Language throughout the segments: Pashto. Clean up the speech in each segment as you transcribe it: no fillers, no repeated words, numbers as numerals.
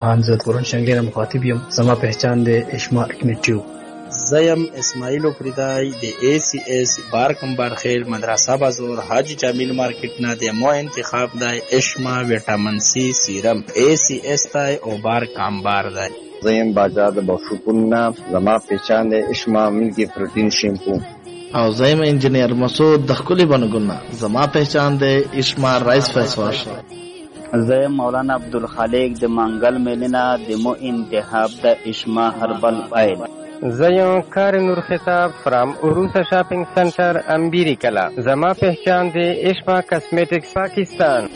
زه تورن شنګلې مخاطب یم. زما پہچان دی اشما اکنیټیو. زیم اسماعیل پریدای د ACS بار کمبار خیل مدرسه بازار حاجی جمیل مارکیٹ نه د مو انتخاب دی اشما ویټامین سی سیرم ACS تای او بار کمبار دی. زیم بازار د بوشپون نه زما پہچان دی اشما ملکی پروتین شیمپو. او زیم انجینیر مسعود د خپل بنګونه زما پہچان دی اشما رایس فیس واش. زیم مولانا عبدالخالق د منګل میلینا د مو انتخاب د اشما هربل آیل. زیم کار نور خطاب فرام عروسه شاپنگ سنٹر امبیری کلا. زما پہچان دے اشما کاسمیٹکس پاکستان.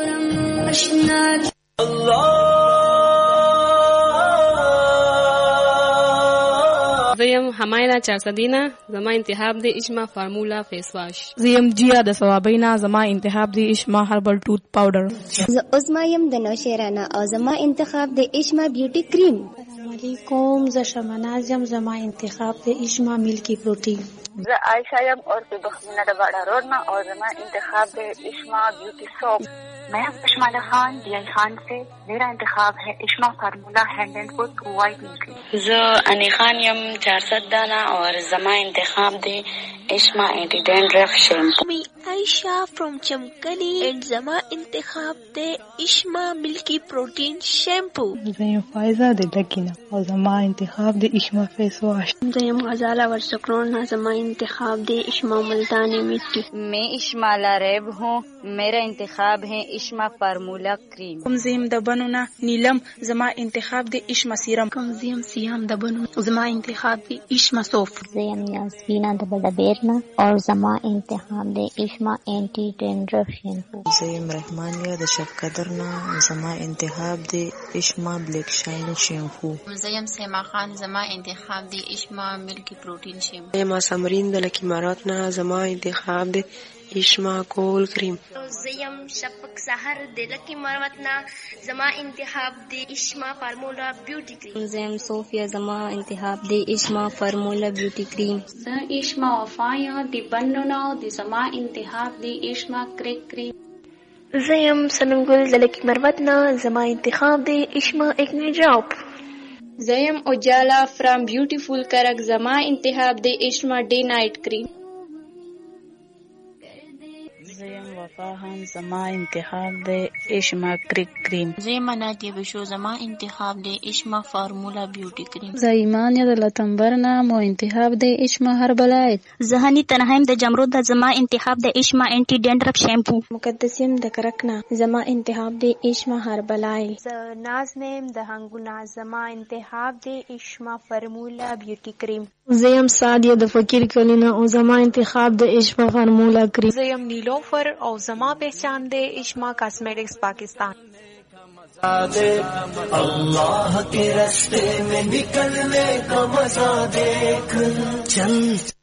زیم حماینا چارسدینا زما انتخاب دے اشما فارمولا فیس واش. زیم جیا د ثوابینا زما انتخاب دے اشما ہربل ٹوتھ پاؤڈر. عظما یم د نوشیرانا او زما انتخاب دے اشما بیوٹی کریم. علیکم ز شمناز یم زما انتخاب دے اشما ملکی پروٹین. ز عائشہ یم اور پہ بخمینہ ڈباڑا روڈنا اور زما انتخاب دے اشما بیوٹی سوپ. میں ہم اشمال خان DI خان سے. میرا انتخاب ہے اشما فارمولا ہینڈ اینڈ فٹ وائٹ. ز انی خان یم 400 دانا اور زما انتخاب دے اشما اینٹی ڈینڈرف شیمپو. می عائشہ فرام چمکلی اینڈ زما انتخاب دے اشما ملکی پروٹین شیمپو. زیم فائزہ دے لکینا اور زما انتخاب دے اشما فیس واش. زیم غزالہ ورسکرون زما انتخاب دے اشما ملتانی مٹی. میں اشما لاریب ہوں. میرا انتخاب ہے اشما فارمولا کریم. زیم دبنونا نیلم زما انتخاب دے اشما سیرم. زیم سیام دبنو زما انتخاب دے اشما صوف. زیم یاسینا دبدبیرنا اور زما انتخاب دے اشما اینٹی ڈینڈرف شیمپو. زیم رحمانیہ د شفقدرنا زما انتخاب دے اشما بلیک شائن شیمپو. زیم سیما خان زما انتخاب دے اشما ملکی پروٹین شیمپو. زیم سمرین د لکی ماراتنا زما انتخاب دے اشما کول کریم. زیم شفق سحر د لکی مروتنا زما انتخاب دے اشما فارمولا بیوٹی کریم. زیم صوفیہ زما انتخاب دے اشما فارمولا بیوٹی کریم. اشما وفایا دی بننا دی زما انتخاب دے اشما کریک کریم. زیم سننگل د لکی مروتنا زما انتخاب دے اشما ایکنی ڈراپ. زیم اجالا فرام بیوٹیفل کرک زما انتخاب دے اشما ڈے نائٹ کریم. زیم وفا هم زما انتخاب دے اشما کریک کریم. زیم نادیه بشو زما انتخاب دے اشما فارمولا بیوٹی کریم. زایمان یا د لتنبرنا مو انتخاب دے اشما هربل آیل. زهنی تنهیم د جمرود د زما انتخاب دے اشما اینٹی ڈینڈرف شیمپو. مقدسیم د کرکنا زما انتخاب دے اشما هربل آیل. نازنیم د هنگونا زما انتخاب دے اشما فارمولا بیوٹی کریم. زیم سعدیہ د فقیر کلینا او زما انتخاب د اشما فارمولا کریم. زیم نیلوفر او زما پہچان دے اشما کاسمیٹکس پاکستان. اللہ کے راستے میں نکلنے کا مزہ دیکھ چل